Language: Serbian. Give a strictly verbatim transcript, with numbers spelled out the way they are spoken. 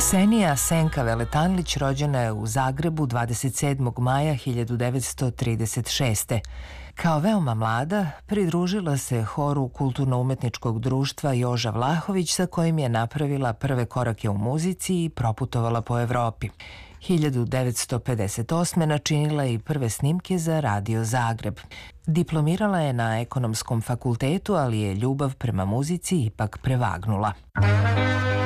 Senija Senka Veletanlić rođena je u Zagrebu dvadeset sedmog maja hiljadu devetsto trideset šeste. Kao veoma mlada, pridružila se horu Kulturno-umetničkog društva Joža Vlahović, sa kojim je napravila prve korake u muzici i proputovala po Evropi. hiljadu devetsto pedeset osme načinila i prve snimke za Radio Zagreb. Diplomirala je na Ekonomskom fakultetu, ali je ljubav prema muzici ipak prevagnula.